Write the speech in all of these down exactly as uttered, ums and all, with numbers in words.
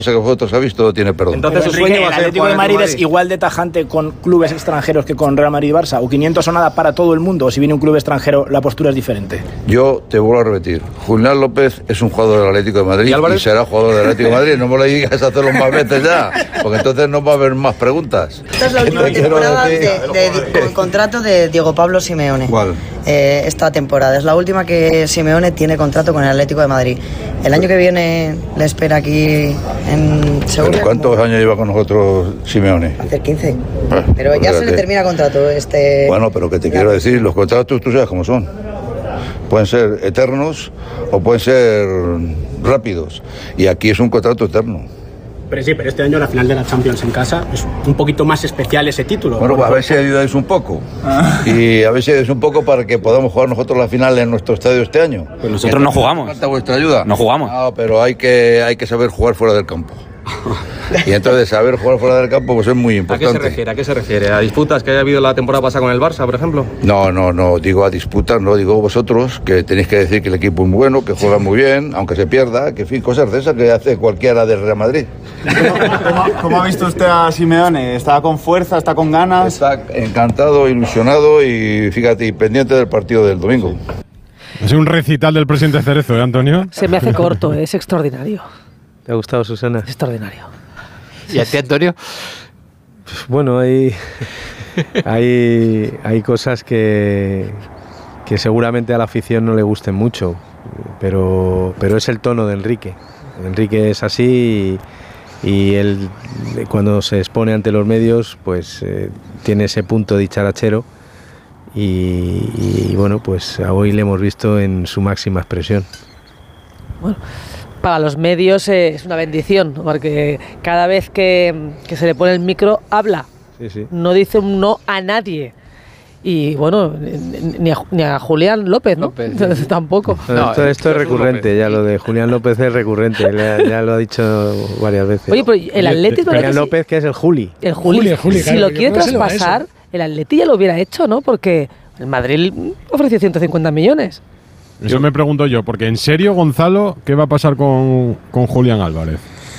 que vosotros habéis, todo tiene perdón. Entonces, ¿su sueño va a ser el Atlético de Madrid es igual de tajante con clubes extranjeros que con Real Madrid y Barça? ¿O quinientos son nada para todo el mundo? ¿O si viene un club extranjero, la postura es diferente? Yo te vuelvo a repetir. Julián López es un jugador del Atlético de Madrid y, y será jugador del Atlético de Madrid. No me lo digas a hacerlo más veces ya, porque entonces no va a haber más preguntas. Esta es la última temporada de, de, de, con el contrato de Diego Pablo Simeone. ¿Cuál? Eh, esta temporada. Es la última que Simeone tiene contrato con el Atlético de Madrid. El año que viene le espera aquí en Segovia. ¿Cuántos años lleva con nosotros Simeone? Hace quince. Eh, pero ya se le termina contrato este. Bueno, pero que te claro. quiero decir, los contratos tú sabes cómo son. Pueden ser eternos o pueden ser rápidos. Y aquí es un contrato eterno. Pero sí, pero este año la final de la Champions en casa es un poquito más especial ese título. Bueno, pues a ver si ayudáis un poco. Ah. Y a ver si ayudáis un poco para que podamos jugar nosotros la final en nuestro estadio este año. Pues nosotros no jugamos. ¿Falta vuestra ayuda? No jugamos. No, pero hay que, hay que saber jugar fuera del campo. Y entonces saber jugar fuera del campo pues es muy importante. ¿A qué se refiere? ¿A qué se refiere? ¿A disputas que haya habido la temporada pasada con el Barça, por ejemplo? No, no, no, digo a disputas, no, digo vosotros, que tenéis que decir que el equipo es muy bueno, que juega muy bien, aunque se pierda, que en fin, cosas de esas que hace cualquiera del Real Madrid. ¿Cómo, cómo ha visto usted a Simeone? ¿Está con fuerza, está con ganas? Está encantado, ilusionado y fíjate, y pendiente del partido del domingo. Es un recital del presidente Cerezo, ¿eh, Antonio? Se me hace corto, es extraordinario. ¿Te ha gustado, Susana? Es extraordinario. ¿Y a ti, Antonio? Bueno, hay, hay, hay cosas que, que seguramente a la afición no le gusten mucho, pero, pero es el tono de Enrique. Enrique es así y, y él cuando se expone ante los medios pues eh, tiene ese punto dicharachero y, y bueno, pues hoy le hemos visto en su máxima expresión. Bueno, para los medios eh, es una bendición, porque cada vez que, que se le pone el micro habla, sí, sí. No dice un no a nadie. Y bueno, ni a, ni a Julián López, ¿no? López, sí. Tampoco. No, esto, esto es recurrente, ya lo de Julián López es recurrente, ya, ya lo ha dicho varias veces. Oye, pero el Atleti... Julián López, que es el Juli. El Juli, Juli, el Juli si claro, lo quiere traspasar, el Atleti ya lo hubiera hecho, ¿no? Porque el Madrid ofreció ciento cincuenta millones. Eso me pregunto yo, porque en serio, Gonzalo, ¿qué va a pasar con, con Julián Álvarez?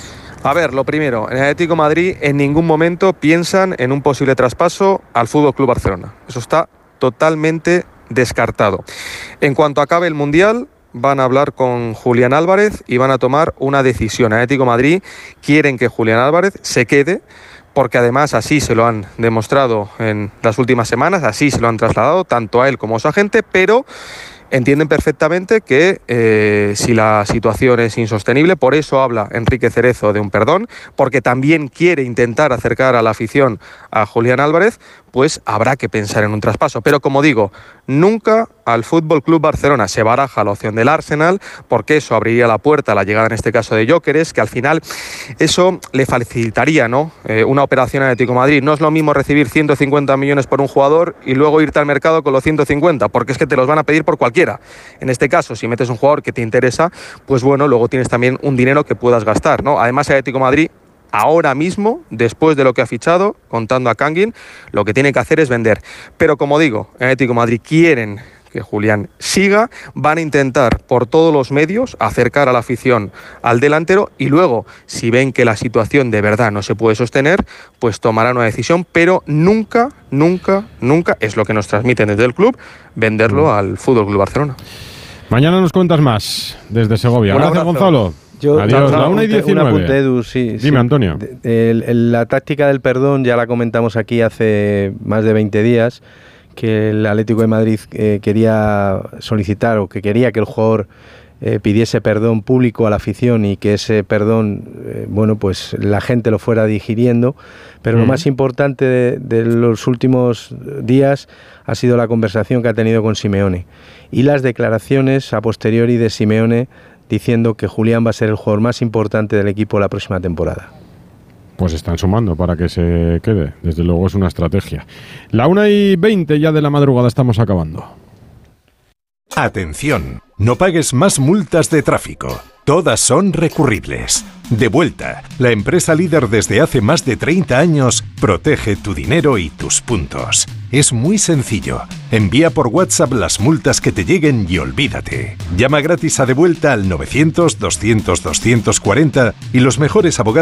A ver, lo primero, en el Atlético de Madrid en ningún momento piensan en un posible traspaso al F C Barcelona. Eso está totalmente descartado. En cuanto acabe el Mundial, van a hablar con Julián Álvarez y van a tomar una decisión. En el Atlético de Madrid quieren que Julián Álvarez se quede, porque además así se lo han demostrado en las últimas semanas, así se lo han trasladado tanto a él como a su agente, pero entienden perfectamente que eh, si la situación es insostenible, por eso habla Enrique Cerezo de un perdón, porque también quiere intentar acercar a la afición a Julián Álvarez, pues habrá que pensar en un traspaso. Pero como digo, nunca al F C Barcelona se baraja la opción del Arsenal, porque eso abriría la puerta a la llegada en este caso de Gyökeres, que al final eso le facilitaría, ¿no? Eh, una operación en Atlético de Madrid. No es lo mismo recibir ciento cincuenta millones por un jugador y luego irte al mercado con los ciento cincuenta, porque es que te los van a pedir por cualquiera. En este caso, si metes un jugador que te interesa, pues bueno, luego tienes también un dinero que puedas gastar, ¿no? Además, el Atlético de Madrid ahora mismo, después de lo que ha fichado, contando a Kangin, lo que tiene que hacer es vender. Pero como digo, en Atlético de Madrid quieren que Julián siga, van a intentar por todos los medios acercar a la afición al delantero y luego, si ven que la situación de verdad no se puede sostener, pues tomarán una decisión, pero nunca, nunca, nunca, es lo que nos transmiten desde el club, venderlo mm. al F C Barcelona. Mañana nos cuentas más desde Segovia. Un Gracias, abrazo. Gonzalo. Yo, Adiós, la una y diecinueve. Un apunte, Edu, sí, Dime, sí. Antonio. El, el, la táctica del perdón ya la comentamos aquí hace más de veinte días, que el Atlético de Madrid eh, quería solicitar o que quería que el jugador eh, pidiese perdón público a la afición y que ese perdón, eh, bueno, pues la gente lo fuera digiriendo, pero mm. lo más importante de, de los últimos días ha sido la conversación que ha tenido con Simeone y las declaraciones a posteriori de Simeone diciendo que Julián va a ser el jugador más importante del equipo la próxima temporada. Pues están sumando para que se quede. Desde luego es una estrategia. La una y veinte ya de la madrugada, estamos acabando. Atención, no pagues más multas de tráfico. Todas son recurribles. Devuelta, la empresa líder desde hace más de treinta años, protege tu dinero y tus puntos. Es muy sencillo. Envía por WhatsApp las multas que te lleguen y olvídate. Llama gratis a Devuelta al novecientos, doscientos, doscientos cuarenta y los mejores abogados